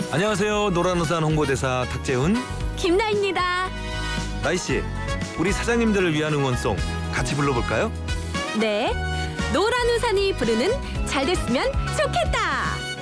안녕하세요. 노란우산 홍보대사 탁재훈. 김나입니다. 나이씨, 우리 사장님들을 위한 응원송 같이 불러볼까요? 네, 노란우산이 부르는 잘 됐으면 좋겠다.